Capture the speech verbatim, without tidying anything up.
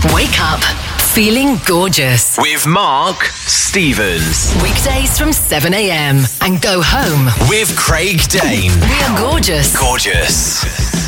Wake up feeling gorgeous with Mark Stevens. weekdays from seven a.m. and go home with Craig Dane. We are gorgeous. Gorgeous.